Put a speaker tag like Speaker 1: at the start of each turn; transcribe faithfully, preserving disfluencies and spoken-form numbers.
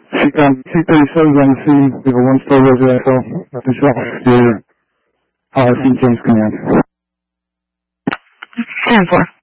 Speaker 1: C thirty-seven's on the scene. We have a one-star residential. Visual exterior. Uh, Saint James Command.
Speaker 2: ten four.